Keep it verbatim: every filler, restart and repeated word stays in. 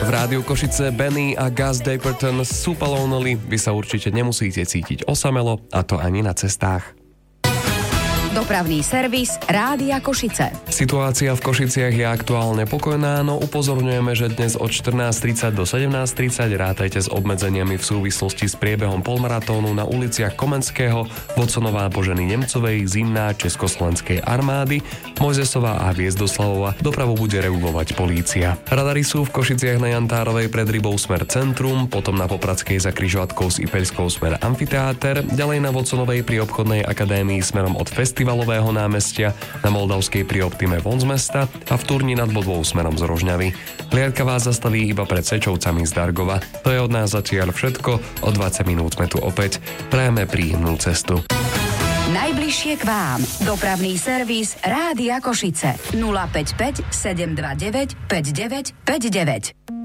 V rádiu Košice Benny a Gus Dapperton Super Lonely. Vy sa určite nemusíte cítiť osamelo, a to ani na cestách. Dopravný servis Rádia Košice. Situácia v Košiciach je aktuálne pokojná, no upozorňujeme, že dnes od štrnásť tridsať do sedemnásť tridsať rátajte s obmedzeniami v súvislosti s priebehom polmaratónu na uliciach Komenského, Voconová, Boženy Nemcovej, Zimná, Československej armády, Mojzesová a Hviezdoslavova. Dopravu bude regulovať polícia. Radary sú v Košiciach na Jantárovej pred Rybou smer Centrum, potom na Popradskej za križovatkou s Ipeľskou smer Amfiteáter, ďalej na Voconovej pri obchodnej akadémii smerom od Festivalového námestia, na Moldavskej pri Optime von z mesta a v Turni nad Bodvou smerom z Rožňavy. Hliadka vás zastaví iba pred Sečovcami z Dargova. To je od nás zatiaľ všetko, o dvadsať minút sme tu opäť. Prajeme príjemnú cestu. Najbližšie k vám. Dopravný servis Rádia Košice. nula päť päť sedem dva deväť päť deväť päť deväť.